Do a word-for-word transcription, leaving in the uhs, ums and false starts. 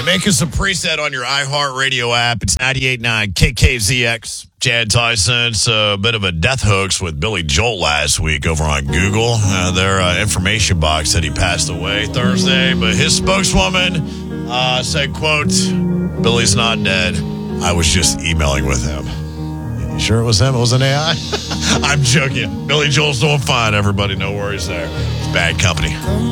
Make us a preset on your iHeartRadio app. It's ninety-eight point nine K K Z X. Chad Tyson, it's a bit of a death hoax with Billy Joel last week over on Google. Uh, their uh, information box said he passed away Thursday, but his spokeswoman uh, said, quote, Billy's not dead. I was just emailing with him. You sure it was him? It was an A I? I'm joking. Billy Joel's doing fine, everybody. No worries there. It's bad company.